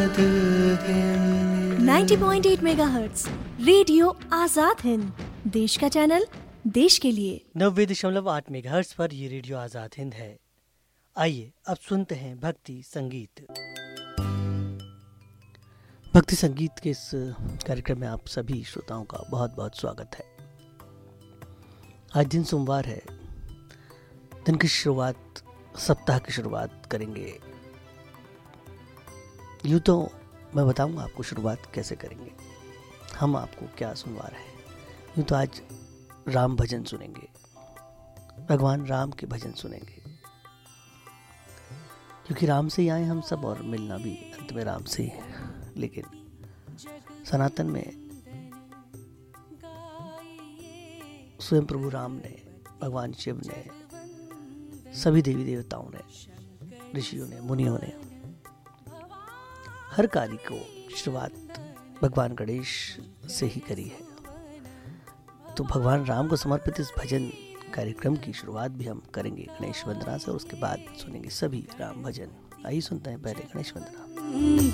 90.8 megahertz radio Azad Hind, देश का channel, देश के लिए। 90.8 मेगाहर्ट्ज पर ये रेडियो आजाद हिंद है। आइए अब सुनते हैं भक्ति संगीत। भक्ति संगीत के इस कार्यक्रम में आप सभी श्रोताओं का बहुत बहुत स्वागत है। आज दिन सोमवार है। दिन की शुरुआत, सप्ताह की शुरुआत करेंगे। यूँ तो मैं बताऊंगा आपको शुरुआत कैसे करेंगे, हम आपको क्या सुनवा रहे हैं। यूँ तो आज राम भजन सुनेंगे, भगवान राम के भजन सुनेंगे, क्योंकि राम से ही आए हम सब और मिलना भी अंत में राम से ही है। लेकिन सनातन में स्वयं प्रभु राम ने, भगवान शिव ने, सभी देवी देवताओं ने, ऋषियों ने, मुनियों ने हर कार्य को शुरुआत भगवान गणेश से ही करी है। तो भगवान राम को समर्पित इस भजन कार्यक्रम की शुरुआत भी हम करेंगे गणेश वंदना से, और उसके बाद सुनेंगे सभी राम भजन। आइए सुनते हैं पहले गणेश वंदना।